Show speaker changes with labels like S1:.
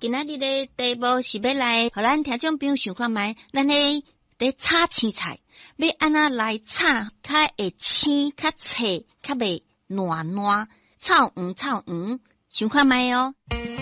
S1: 今仔日的题目是要来，互咱听众朋友想看觅，咱咧炒青菜，要安怎来炒，较会青，较脆，较袂烂烂，炒黄，想看觅哦。